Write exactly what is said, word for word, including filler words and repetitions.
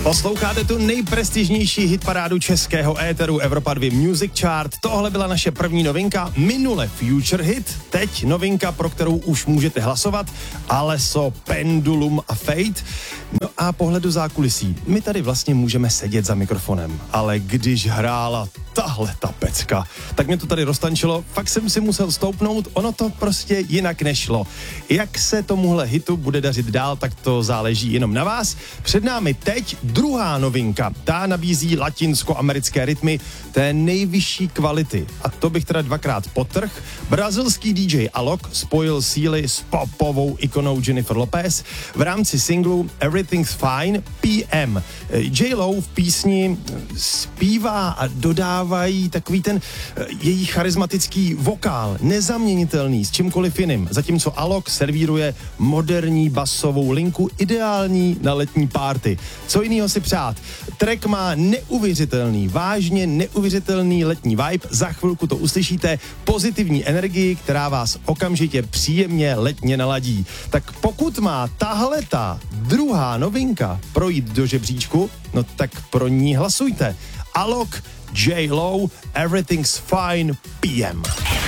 Posloucháte tu nejprestižnější hitparádu českého éteru Evropa dva Music Chart. Tohle byla naše první novinka, minule Future Hit, teď novinka, pro kterou už můžete hlasovat, Alesso, Pendulum a Fate. No a pohled do zákulisí. My tady vlastně můžeme sedět za mikrofonem, ale když hrála tahle ta pecka, tak mě to tady roztančilo, fakt jsem si musel stoupnout, ono to prostě jinak nešlo. Jak se tomuhle hitu bude dařit dál, tak to záleží jenom na vás. Před námi teď druhá novinka, ta nabízí latinsko-americké rytmy té nejvyšší kvality. A to bych teda dvakrát podtrh. Brazilský D J Alok spojil síly s popovou ikonou Jennifer Lopez v rámci singlu Everything's Fine P M. J-Lo v písni zpívá a dodávají takový ten její charismatický vokál, nezaměnitelný s čímkoliv jiným, zatímco Alok servíruje moderní basovou linku, ideální na letní party. Co jinýho si přát? Track má neuvěřitelný, vážně neuvěřitelný letní vibe, za chvilku to uslyšíte, pozitivní energii, která vás okamžitě příjemně letně naladí. Tak pokud má tahleta druhá novinka projít do žebříčku, no tak pro ní hlasujte. Alok, J-Lo, Everything's Fine P M.